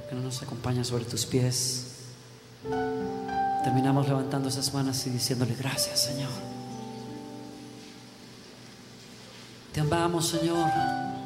que no nos acompaña sobre tus pies. Terminamos levantando esas manos y diciéndole: gracias, Señor. Te amamos, Señor.